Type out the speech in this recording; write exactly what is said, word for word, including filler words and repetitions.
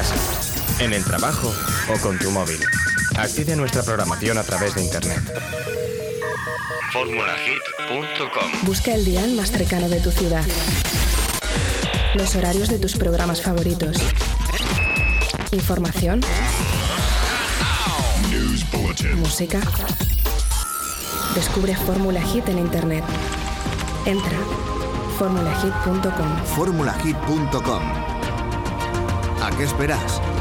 casa, en el trabajo o con tu móvil. Accede a nuestra programación a través de internet. fórmula hit punto com. Busca el dial más cercano de tu ciudad. Los horarios de tus programas favoritos. Información. Música. Descubre Fórmula Hit en internet. Entra. fórmula hit punto com. fórmula hit punto com. ¿A qué esperas?